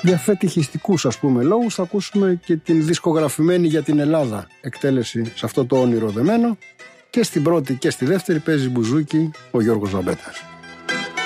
Για φετιχιστικούς ας πούμε λόγους θα ακούσουμε και την δισκογραφημένη για την Ελλάδα εκτέλεση σε αυτό το όνειρο δεμένο, και στην πρώτη και στη δεύτερη παίζει μπουζούκι ο Γιώργος Ζαμπέτας.